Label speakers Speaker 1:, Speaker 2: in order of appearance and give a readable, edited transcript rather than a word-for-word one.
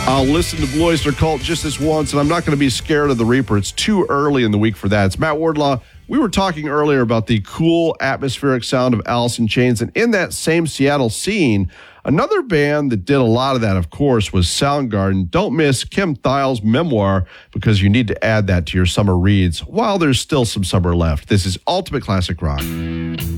Speaker 1: I'll listen to Blue Oyster Cult just this once, and I'm not going to be scared of the Reaper. It's too early in the week for that. It's Matt Wardlaw. We were talking earlier about the cool atmospheric sound of Alice in Chains, and in that same Seattle scene, another band that did a lot of that, of course, was Soundgarden. Don't miss Kim Thile's memoir, because you need to add that to your summer reads while there's still some summer left. This is Ultimate Classic Rock.